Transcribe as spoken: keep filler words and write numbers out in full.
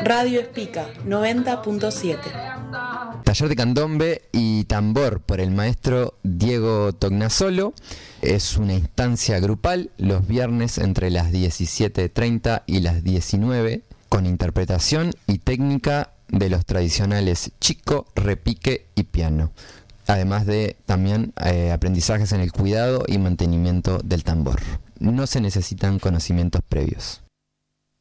Radio Espica noventa punto siete. Taller de candombe y tambor por el maestro Diego Tognasolo. Es una instancia grupal los viernes entre las diecisiete treinta y las diecinueve, con interpretación y técnica de los tradicionales chico, repique y piano. Además de también eh, aprendizajes en el cuidado y mantenimiento del tambor. No se necesitan conocimientos previos.